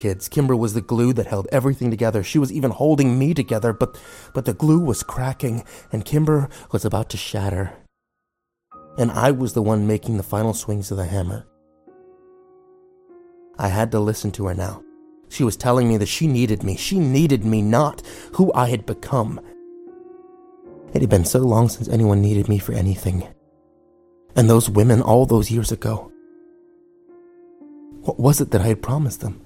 kids. Kimber was the glue that held everything together. She was even holding me together, but the glue was cracking, and Kimber was about to shatter. And I was the one making the final swings of the hammer. I had to listen to her now. She was telling me that she needed me. She needed me, not who I had become. It had been so long since anyone needed me for anything. And those women all those years ago. What was it that I had promised them?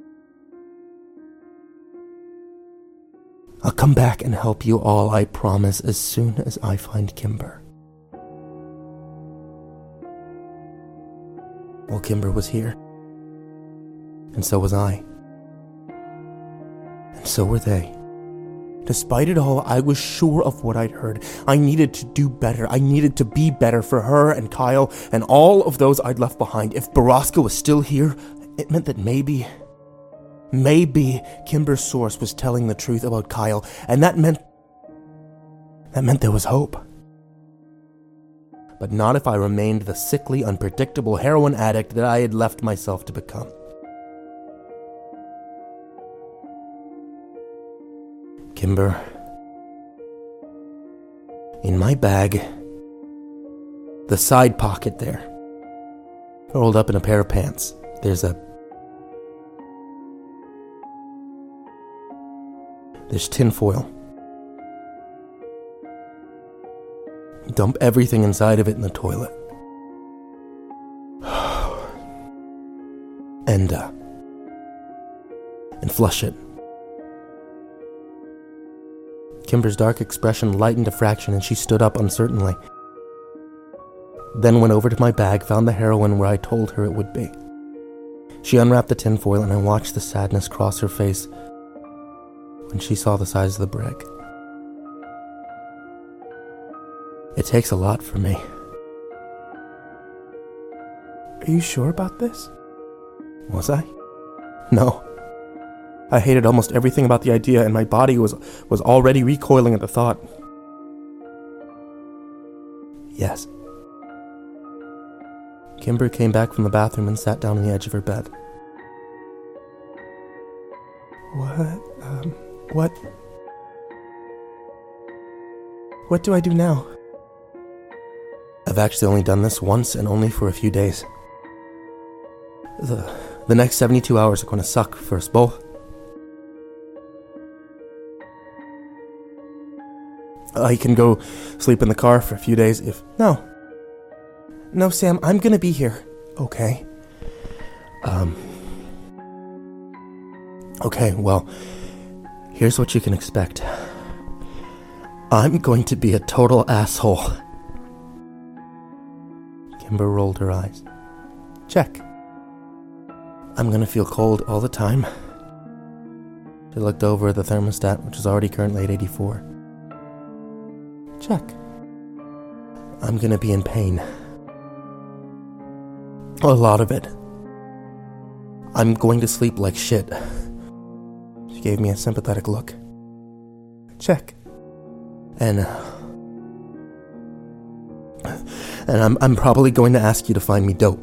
I'll come back and help you all, I promise, as soon as I find Kimber. Well, Kimber was here. And so was I. And so were they. Despite it all, I was sure of what I'd heard. I needed to do better. I needed to be better for her and Kyle and all of those I'd left behind. If Baraska was still here, it meant that maybe Kimber's source was telling the truth about Kyle, and that meant there was hope. But not if I remained the sickly, unpredictable heroin addict that I had left myself to become. Kimber, in my bag, the side pocket there, rolled up in a pair of pants, there's tin foil. Dump everything inside of it in the toilet. And flush it. Kimber's dark expression lightened a fraction and she stood up uncertainly. Then went over to my bag, found the heroin where I told her it would be. She unwrapped the tinfoil and I watched the sadness cross her face when she saw the size of the brick. It takes a lot for me. Are you sure about this? Was I? No. I hated almost everything about the idea, and my body was already recoiling at the thought. Yes. Kimber came back from the bathroom and sat down on the edge of her bed. What do I do now? I've actually only done this once and only for a few days. The next 72 hours are going to suck for us both. I can go sleep in the car for a few days if... No, Sam, I'm gonna be here. Okay. Okay, well, here's what you can expect. I'm going to be a total asshole. Kimber rolled her eyes. Check. I'm gonna feel cold all the time. She looked over at the thermostat, which is already currently at 84. Check. I'm gonna be in pain. A lot of it. I'm going to sleep like shit. She gave me a sympathetic look. Check. And I'm probably going to ask you to find me dope.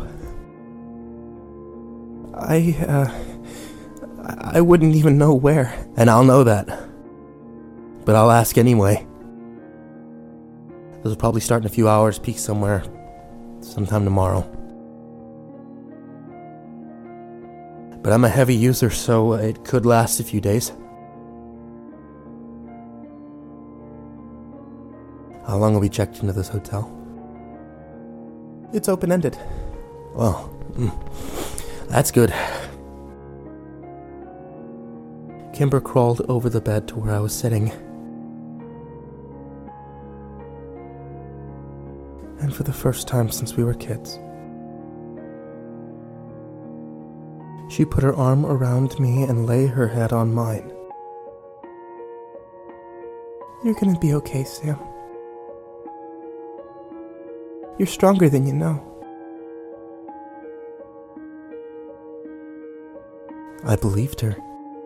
I wouldn't even know where, and I'll know that. But I'll ask anyway. This will probably start in a few hours, peak somewhere, sometime tomorrow. But I'm a heavy user, so it could last a few days. How long will we checked into this hotel? It's open-ended. Well, that's good. Kimber crawled over the bed to where I was sitting. And for the first time since we were kids, she put her arm around me and lay her head on mine. You're gonna be okay, Sam. You're stronger than you know. I believed her.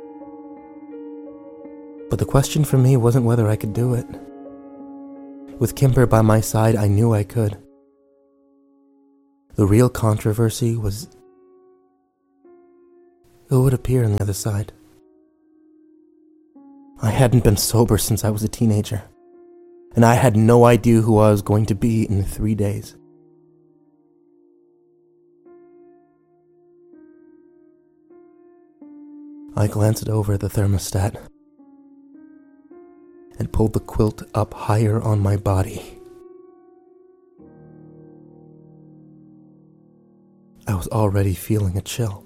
But the question for me wasn't whether I could do it. With Kimber by my side, I knew I could. The real controversy was who would appear on the other side. I hadn't been sober since I was a teenager, and I had no idea who I was going to be in 3 days. I glanced over the thermostat and pulled the quilt up higher on my body. I was already feeling a chill.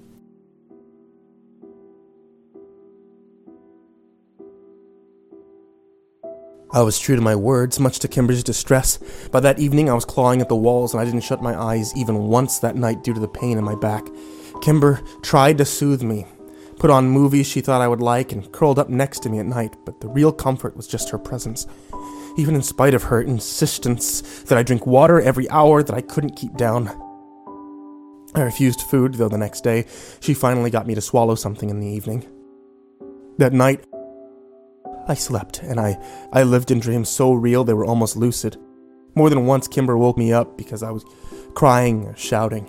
I was true to my words, much to Kimber's distress. By that evening, I was clawing at the walls, and I didn't shut my eyes even once that night due to the pain in my back. Kimber tried to soothe me, put on movies she thought I would like, and curled up next to me at night, but the real comfort was just her presence. Even in spite of her insistence that I drink water every hour that I couldn't keep down. I refused food, though the next day, she finally got me to swallow something in the evening. That night, I slept, and I lived in dreams so real they were almost lucid. More than once, Kimber woke me up because I was crying or shouting.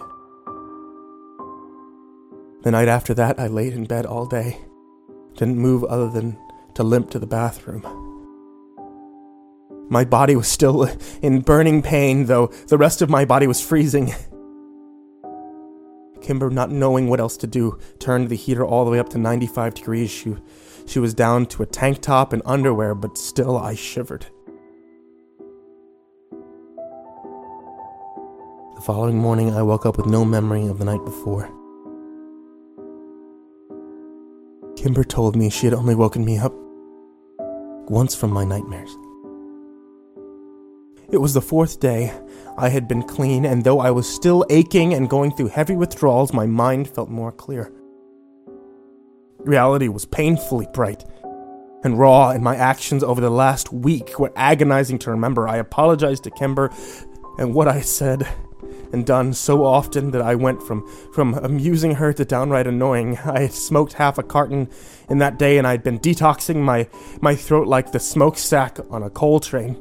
The night after that, I laid in bed all day. Didn't move other than to limp to the bathroom. My body was still in burning pain, though the rest of my body was freezing. Kimber, not knowing what else to do, turned the heater all the way up to 95 degrees. She was down to a tank top and underwear, but still I shivered. The following morning, I woke up with no memory of the night before. Kimber told me she had only woken me up once from my nightmares. It was the 4th day. I had been clean, and though I was still aching and going through heavy withdrawals, my mind felt more clear. Reality was painfully bright and raw, and my actions over the last week were agonizing to remember. I apologized to Kimber and what I said and done so often that I went from amusing her to downright annoying. I had smoked half a carton in that day, and I'd been detoxing my throat like the smokestack on a coal train.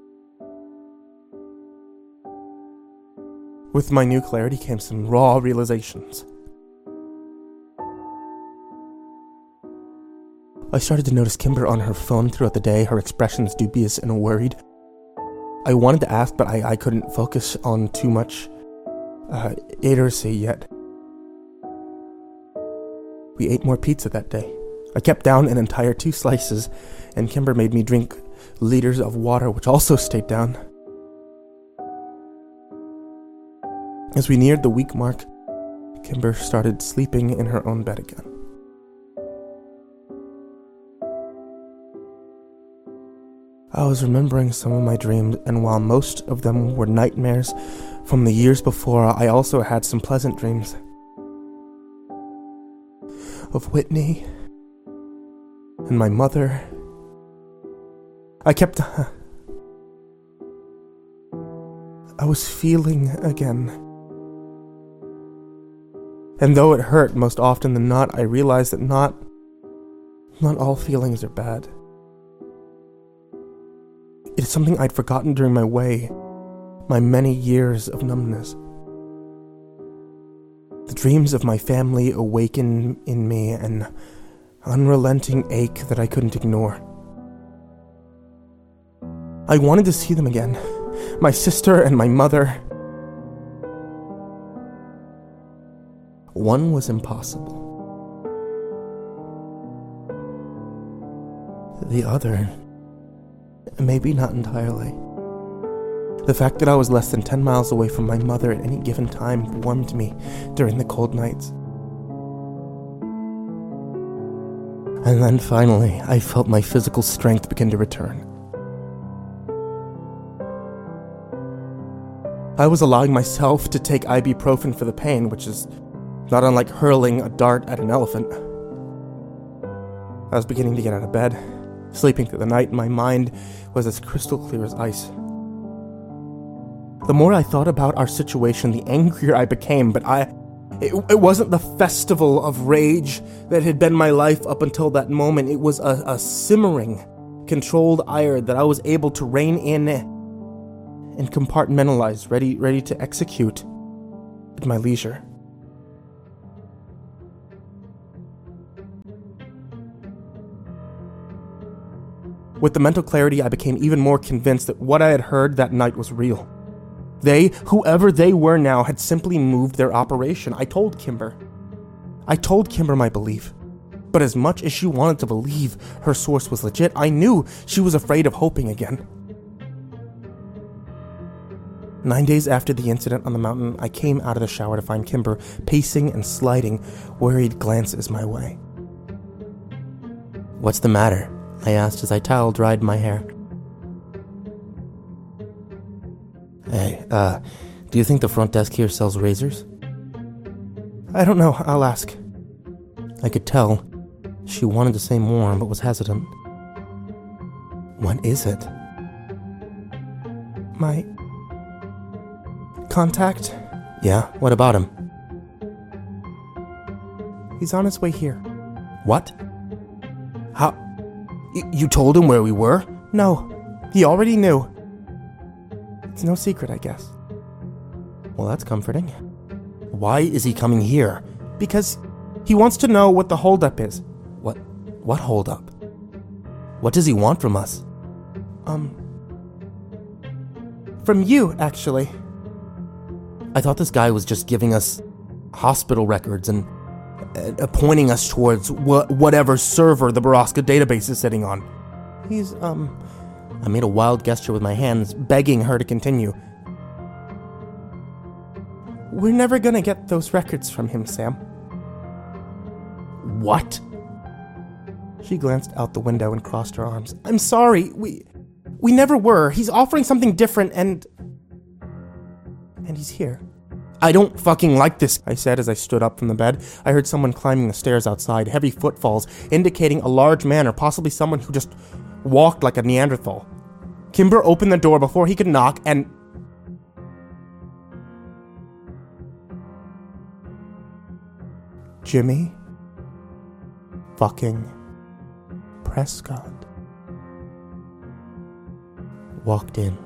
With my new clarity came some raw realizations. I started to notice Kimber on her phone throughout the day, her expressions dubious and worried. I wanted to ask, but I couldn't focus on too much illiteracy yet. We ate more pizza that day. I kept down an entire 2 slices, and Kimber made me drink liters of water, which also stayed down. As we neared the week mark, Kimber started sleeping in her own bed again. I was remembering some of my dreams, and while most of them were nightmares from the years before, I also had some pleasant dreams. Of Whitney and my mother. I was feeling again. And though it hurt most often than not, I realized that not all feelings are bad. It is something I'd forgotten during my many years of numbness. The dreams of my family awakened in me an unrelenting ache that I couldn't ignore. I wanted to see them again, my sister and my mother. One was impossible. The other, maybe not entirely. The fact that I was less than 10 miles away from my mother at any given time warmed me during the cold nights. And then finally, I felt my physical strength begin to return. I was allowing myself to take ibuprofen for the pain, which is not unlike hurling a dart at an elephant. I was beginning to get out of bed, sleeping through the night, and my mind was as crystal clear as ice. The more I thought about our situation, the angrier I became, but it wasn't the festival of rage that had been my life up until that moment. It was a simmering, controlled ire that I was able to rein in and compartmentalize, ready to execute at my leisure. With the mental clarity, I became even more convinced that what I had heard that night was real. They, whoever they were now, had simply moved their operation. I told Kimber my belief. But as much as she wanted to believe her source was legit, I knew she was afraid of hoping again. 9 days after the incident on the mountain, I came out of the shower to find Kimber pacing and sliding worried glances my way. "What's the matter?" I asked as I towel-dried my hair. "Hey, do you think the front desk here sells razors?" "I don't know, I'll ask." I could tell she wanted to say more, but was hesitant. "What is it?" "My contact." "Yeah, what about him?" "He's on his way here." "What? How? You told him where we were?" "No, he already knew. It's no secret, I guess." "Well, that's comforting. Why is he coming here?" "Because he wants to know what the holdup is." What holdup? What does he want from us?" From you, actually." I thought this guy was just giving us hospital records and pointing us towards whatever server the Baraska database is sitting on. He's, I made a wild gesture with my hands, begging her to continue. "We're never gonna get those records from him, Sam." "What?" She glanced out the window and crossed her arms. "I'm sorry, we never were. He's offering something different and he's here." "I don't fucking like this," I said as I stood up from the bed. I heard someone climbing the stairs outside, heavy footfalls, indicating a large man or possibly someone who just walked like a Neanderthal. Kimber opened the door before he could knock and... Jimmy fucking Prescott walked in.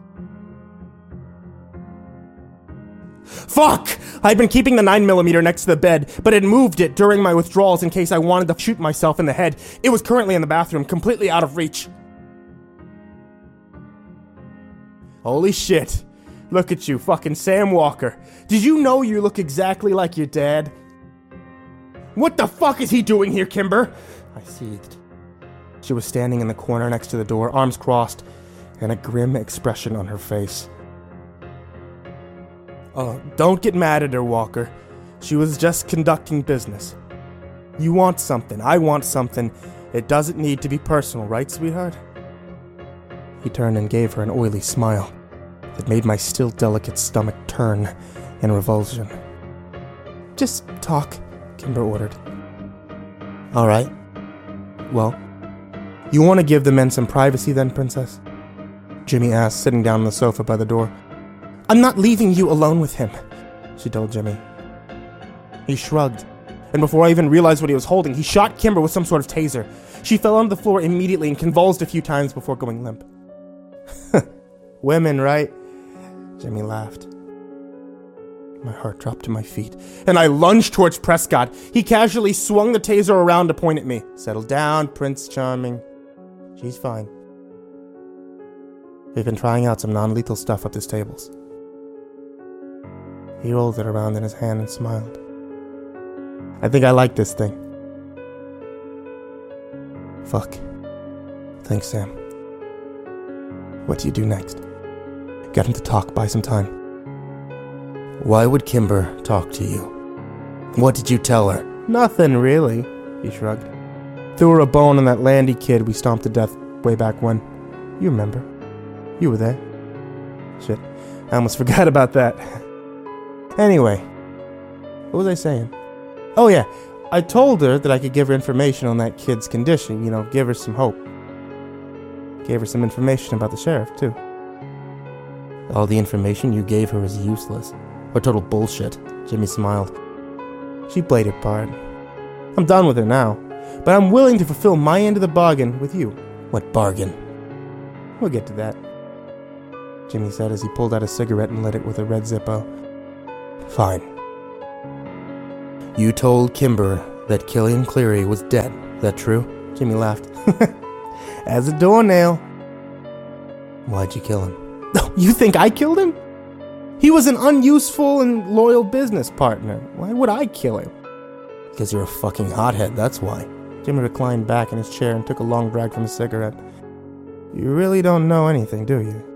Fuck! I'd been keeping the 9mm next to the bed, but had moved it during my withdrawals in case I wanted to shoot myself in the head. It was currently in the bathroom, completely out of reach. Holy shit. Look at you, fucking Sam Walker. Did you know you look exactly like your dad? What the fuck is he doing here, Kimber? I seethed. She was standing in the corner next to the door, arms crossed, and a grim expression on her face. Oh, don't get mad at her, Walker. She was just conducting business. You want something, I want something. It doesn't need to be personal, right, sweetheart? He turned and gave her an oily smile that made my still delicate stomach turn in revulsion. Just talk, Kimber ordered. All right. Well, you want to give the men some privacy then, Princess? Jimmy asked, sitting down on the sofa by the door. I'm not leaving you alone with him, she told Jimmy. He shrugged, and before I even realized what he was holding, he shot Kimber with some sort of taser. She fell onto the floor immediately and convulsed a few times before going limp. Women, right? Jimmy laughed. My heart dropped to my feet, and I lunged towards Prescott. He casually swung the taser around to point at me. Settle down, Prince Charming. She's fine. We've been trying out some non-lethal stuff at these tables. He rolled it around in his hand and smiled. I think I like this thing. Fuck. Thanks, Sam. What do you do next? Get him to talk, buy some time. Why would Kimber talk to you? What did you tell her? Nothing, really, he shrugged. Threw her a bone on that Landy kid we stomped to death way back when. You remember. You were there. Shit, I almost forgot about that. Anyway, what was I saying? Oh yeah, I told her that I could give her information on that kid's condition, give her some hope. Gave her some information about the sheriff, too. All the information you gave her is useless. Or total bullshit, Jimmy smiled. She played her part. I'm done with her now, but I'm willing to fulfill my end of the bargain with you. What bargain? We'll get to that, Jimmy said as he pulled out a cigarette and lit it with a red Zippo. Fine. You told Kimber that Killian Cleary was dead. That true? Jimmy laughed. as a doornail. Why'd you kill him? You think I killed him? He was an unuseful and loyal business partner. Why would I kill him? Because you're a fucking hothead, that's why. Jimmy reclined back in his chair and took a long drag from his cigarette. You really don't know anything, do you?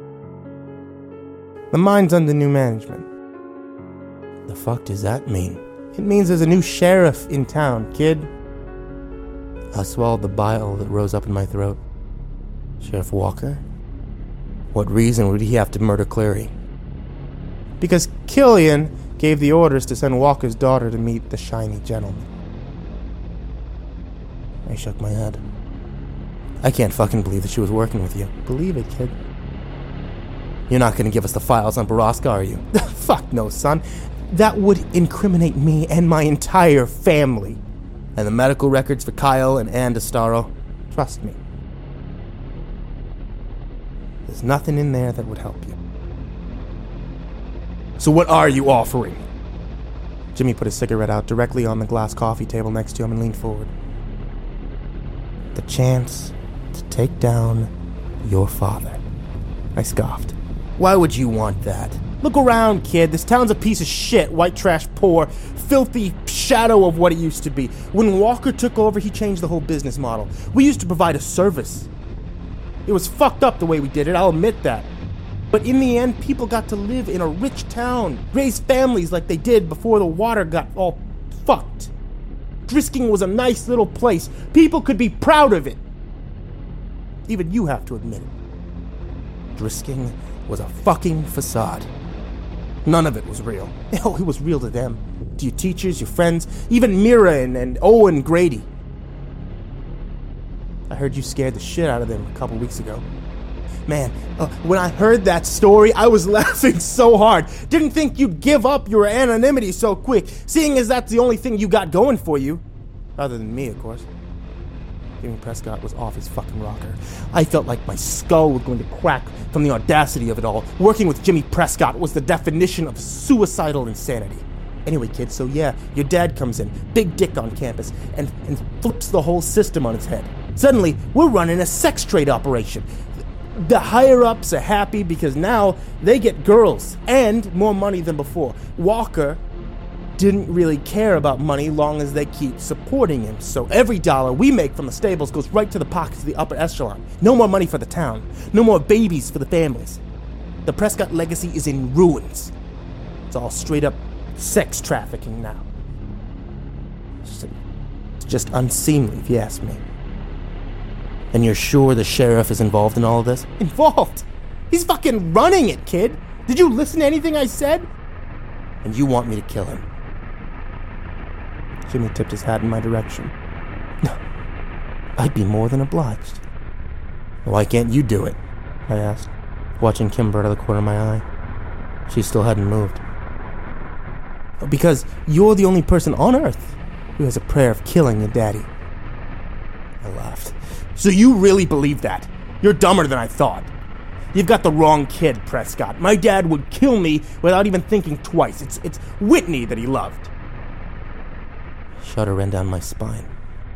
The mine's under new management. The fuck does that mean? It means there's a new sheriff in town, kid. I swallowed the bile that rose up in my throat. Sheriff Walker? What reason would he have to murder Clary? Because Killian gave the orders to send Walker's daughter to meet the shiny gentleman. I shook my head. I can't fucking believe that she was working with you. Believe it, kid. You're not gonna give us the files on Baraska, are you? Fuck no, son. That would incriminate me and my entire family. And the medical records for Kyle and Ann Destaro. Trust me. There's nothing in there that would help you. So what are you offering? Jimmy put his cigarette out directly on the glass coffee table next to him and leaned forward. The chance to take down your father. I scoffed. Why would you want that? Look around, kid. This town's a piece of shit. White trash poor. Filthy shadow of what it used to be. When Walker took over, he changed the whole business model. We used to provide a service. It was fucked up the way we did it, I'll admit that. But in the end, people got to live in a rich town, raise families like they did before the water got all fucked. Drisking was a nice little place. People could be proud of it. Even you have to admit it. Drisking was a fucking facade. None of it was real. Hell, it was real to them. To your teachers, your friends, even Mira and Owen Grady. I heard you scared the shit out of them a couple weeks ago. Man, when I heard that story, I was laughing so hard. Didn't think you'd give up your anonymity so quick, seeing as that's the only thing you got going for you. Other than me, of course. Jimmy Prescott was off his fucking rocker. I felt like my skull was going to crack from the audacity of it all. Working with Jimmy Prescott was the definition of suicidal insanity. Anyway, kid, so yeah, your dad comes in, big dick on campus, and flips the whole system on its head. Suddenly, we're running a sex trade operation. The higher-ups are happy because now they get girls and more money than before. Walker didn't really care about money long as they keep supporting him. So every dollar we make from the stables goes right to the pockets of the upper echelon. No more money for the town. No more babies for the families. The Prescott legacy is in ruins. It's all straight-up sex trafficking now. It's just unseemly, if you ask me. And you're sure the sheriff is involved in all of this? Involved? He's fucking running it, kid. Did you listen to anything I said? And you want me to kill him? Jimmy tipped his hat in my direction. No, I'd be more than obliged. Why can't you do it? I asked, watching Kimber out of the corner of my eye. She still hadn't moved. Because you're the only person on Earth who has a prayer of killing your daddy. I laughed. So you really believe that? You're dumber than I thought. You've got the wrong kid, Prescott. My dad would kill me without even thinking twice. It's Whitney that he loved. A shudder ran down my spine.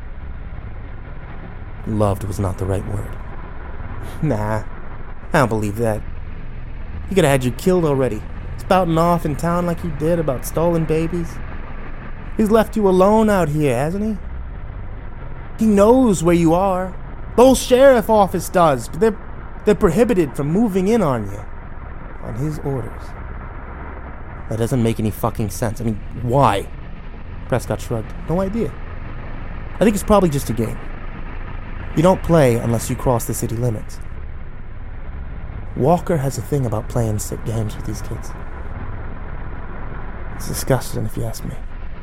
Loved was not the right word. Nah, I don't believe that. He could have had you killed already. Spouting off in town like he did about stolen babies. He's left you alone out here, hasn't he? He knows where you are. The whole sheriff office does, but they're prohibited from moving in on you. On his orders. That doesn't make any fucking sense. I mean, why? Prescott shrugged. No idea. I think it's probably just a game. You don't play unless you cross the city limits. Walker has a thing about playing sick games with these kids. It's disgusting, if you ask me.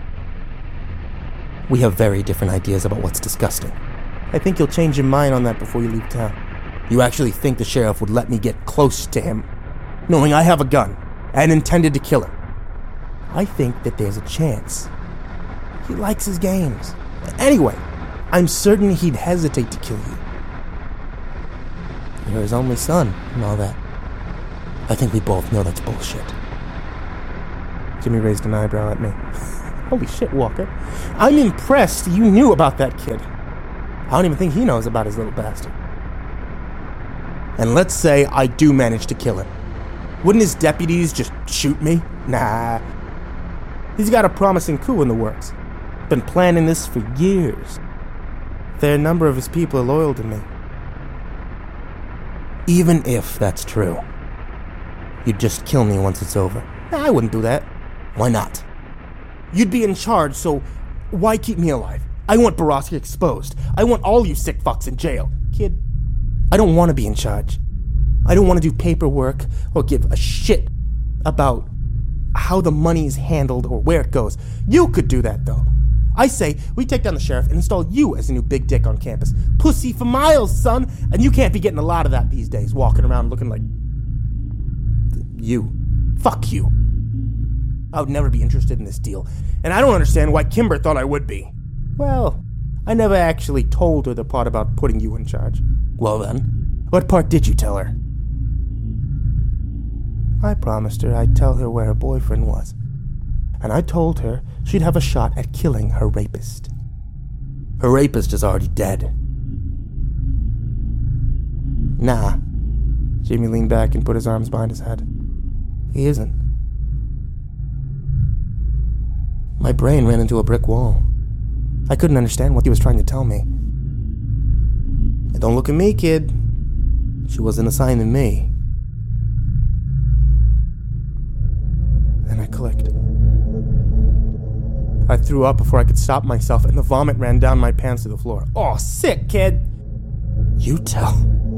We have very different ideas about what's disgusting. I think you'll change your mind on that before you leave town. You actually think the sheriff would let me get close to him, knowing I have a gun and intended to kill him? I think that there's a chance. He likes his games. Anyway, I'm certain he'd hesitate to kill you. You're his only son and all that. I think we both know that's bullshit. Jimmy raised an eyebrow at me. Holy shit, Walker. I'm impressed you knew about that kid. I don't even think he knows about his little bastard. And let's say I do manage to kill him. Wouldn't his deputies just shoot me? Nah. He's got a promising coup in the works. Been planning this for years. A fair number of his people are loyal to me. Even if that's true, you'd just kill me once it's over. I wouldn't do that. Why not? You'd be in charge, so why keep me alive? I want Borowski exposed. I want all you sick fucks in jail. Kid, I don't want to be in charge. I don't want to do paperwork or give a shit about how the money is handled or where it goes. You could do that, though. I say we take down the sheriff and install you as a new big dick on campus. Pussy for miles, son. And you can't be getting a lot of that these days, walking around looking like you. Fuck you. I would never be interested in this deal, and I don't understand why Kimber thought I would be. Well, I never actually told her the part about putting you in charge. Well then, what part did you tell her? I promised her I'd tell her where her boyfriend was, and I told her she'd have a shot at killing her rapist. Her rapist is already dead. Nah. Jimmy leaned back and put his arms behind his head. He isn't. My brain ran into a brick wall. I couldn't understand what he was trying to tell me. And don't look at me, kid. She wasn't assigning me. Then I clicked. I threw up before I could stop myself, and the vomit ran down my pants to the floor. Oh, sick, kid! You tell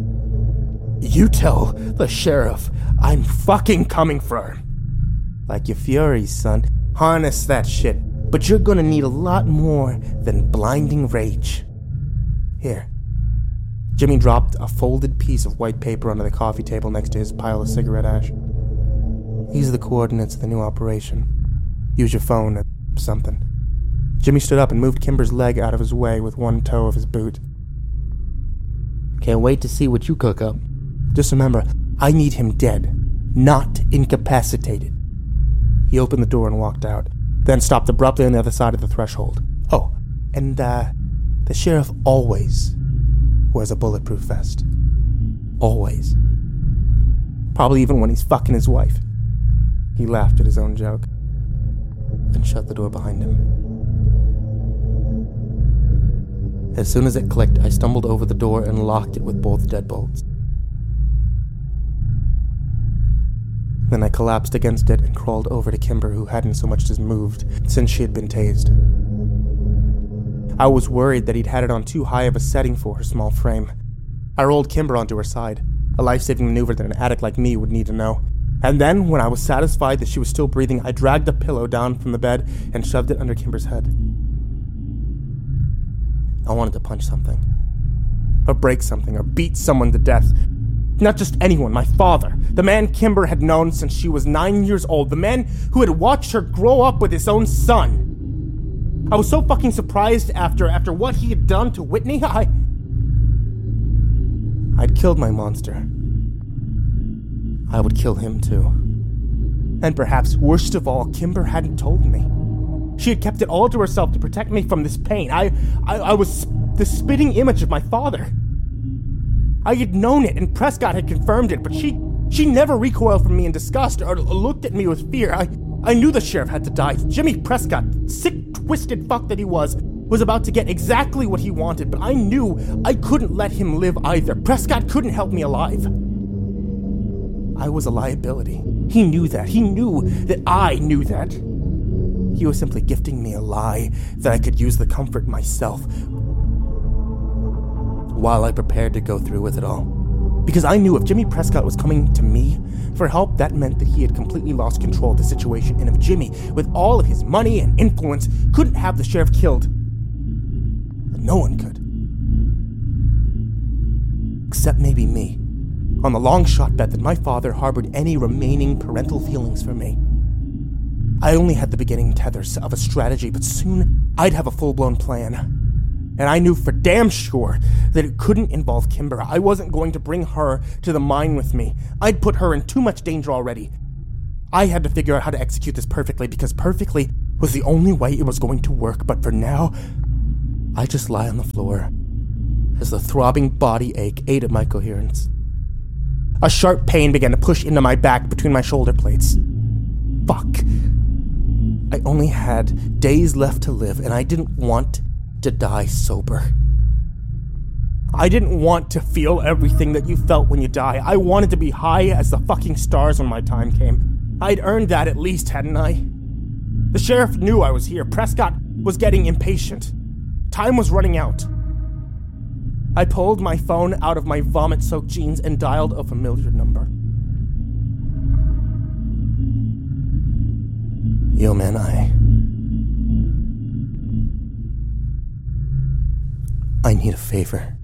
the sheriff I'm fucking coming for her. Like your furies, son. Harness that shit, but you're gonna need a lot more than blinding rage. Here. Jimmy dropped a folded piece of white paper onto the coffee table next to his pile of cigarette ash. These are the coordinates of the new operation. Use your phone or something. Jimmy stood up and moved Kimber's leg out of his way with one toe of his boot. Can't wait to see what you cook up. Just remember, I need him dead, not incapacitated. He opened the door and walked out, then stopped abruptly on the other side of the threshold. Oh, and the sheriff always wears a bulletproof vest. Always. Probably even when he's fucking his wife. He laughed at his own joke, then shut the door behind him. As soon as it clicked, I stumbled over the door and locked it with both deadbolts. Then I collapsed against it and crawled over to Kimber, who hadn't so much as moved since she had been tased. I was worried that he'd had it on too high of a setting for her small frame. I rolled Kimber onto her side, a life-saving maneuver that an addict like me would need to know. And then, when I was satisfied that she was still breathing, I dragged the pillow down from the bed and shoved it under Kimber's head. I wanted to punch something, or break something, or beat someone to death. Not just anyone, my father. The man Kimber had known since she was 9 years old. The man who had watched her grow up with his own son. I was so fucking surprised after what he had done to Whitney. I'd killed my monster. I would kill him too. And perhaps, worst of all, Kimber hadn't told me. She had kept it all to herself to protect me from this pain. I was the spitting image of my father. I had known it, and Prescott had confirmed it, but she never recoiled from me in disgust or looked at me with fear. I knew the sheriff had to die. Jimmy Prescott, sick, twisted fuck that he was about to get exactly what he wanted, but I knew I couldn't let him live either. Prescott couldn't help me alive. I was a liability. He knew that. He knew that I knew that. He was simply gifting me a lie that I could use to comfort myself while I prepared to go through with it all. Because I knew if Jimmy Prescott was coming to me for help, that meant that he had completely lost control of the situation, and if Jimmy, with all of his money and influence, couldn't have the sheriff killed, then no one could. Except maybe me, on the long shot bet that my father harbored any remaining parental feelings for me. I only had the beginning tethers of a strategy, but soon I'd have a full-blown plan. And I knew for damn sure that it couldn't involve Kimber. I wasn't going to bring her to the mine with me. I'd put her in too much danger already. I had to figure out how to execute this perfectly, because perfectly was the only way it was going to work. But for now, I just lie on the floor as the throbbing body ache ate at my coherence. A sharp pain began to push into my back between my shoulder plates. Fuck. I only had days left to live, and I didn't want to die sober. I didn't want to feel everything that you felt when you die. I wanted to be high as the fucking stars when my time came. I'd earned that at least, hadn't I? The sheriff knew I was here. Prescott was getting impatient. Time was running out. I pulled my phone out of my vomit-soaked jeans and dialed a familiar number. Yo, man, I need a favor.